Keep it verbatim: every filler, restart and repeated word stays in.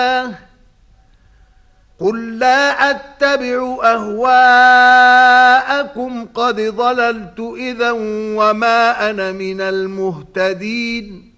قل لا أتبع أهواءكم قد ضللت إذا وما أنا من المهتدين